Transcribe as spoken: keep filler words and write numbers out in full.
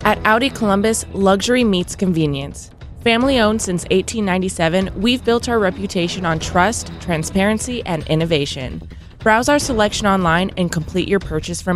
At Audi Columbus, luxury meets convenience. Family owned since eighteen ninety-seven, we've built our reputation on trust, transparency, and innovation. Browse our selection online and complete your purchase from